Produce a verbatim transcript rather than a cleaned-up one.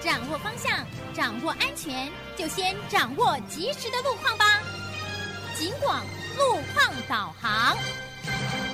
掌握方向，掌握安全，就先掌握及时的路况吧。警广路况导航。